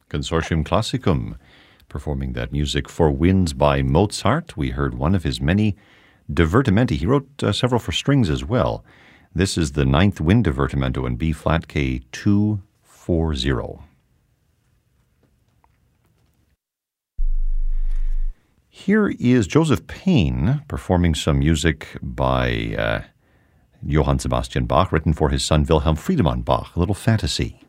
Consortium Classicum, performing that music for winds by Mozart. We heard one of his many divertimenti. He wrote several for strings as well. This is the ninth wind divertimento in B-flat K240. Here is Joseph Payne performing some music by Johann Sebastian Bach, written for his son Wilhelm Friedemann Bach, a little fantasy.